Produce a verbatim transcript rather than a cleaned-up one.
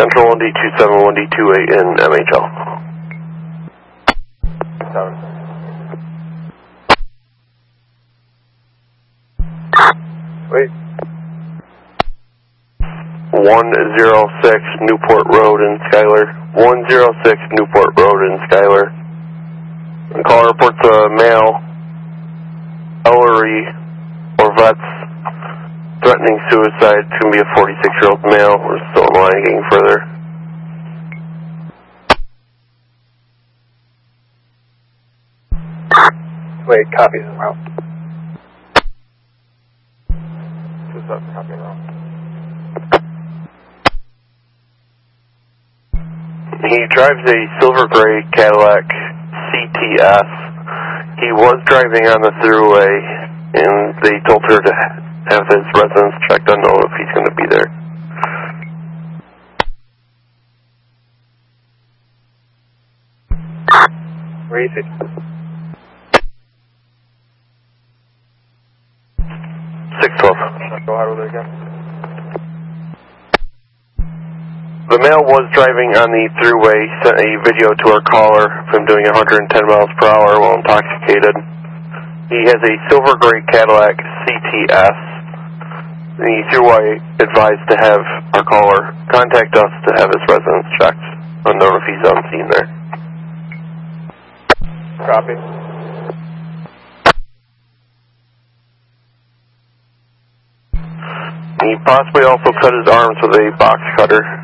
Central one D two seven, one D two eight in M H L. Seven. Wait. one zero six Newport Road in Schuyler. one zero six Newport Road in Schuyler. The caller reports a male, Ellery or vets, threatening suicide. It's going to be a forty-six-year-old male. We're still in line getting further. Wait, copies en route. Two seven, copy en route. He drives a silver gray Cadillac C T S. He was driving on the thruway, and they told her to have his residence checked. I don't know if he's going to be there. Where is it? six twelve. Go out with it again. The male was driving on the thruway, sent a video to our caller of him doing one hundred ten miles per hour while intoxicated. He has a silver gray Cadillac C T S. The thruway advised to have our caller contact us to have his residence checked. Unknown if he's on scene there. Copy. He possibly also cut his arms with a box cutter.